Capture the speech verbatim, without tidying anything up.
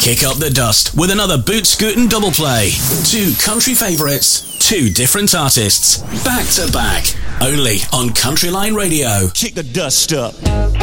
Kick up the dust with another Boot Scootin' double play. Two country favourites, two different artists, back to back, only on Country Line Radio. Kick the dust up.